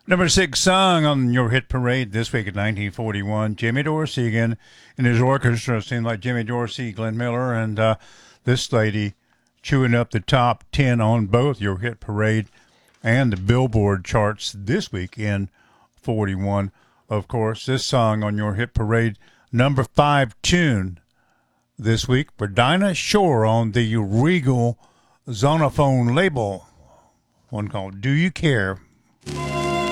Number six song on your hit parade this week in 1941. Jimmy Dorsey again in his orchestra. Seemed like Jimmy Dorsey, Glenn Miller, and this lady chewing up the top 10 on both your hit parade and the Billboard charts this week in 41. Of course, this song on your hit parade, number 5 tune this week for Dinah Shore on the Regal Zonophone label. One called Do You Care?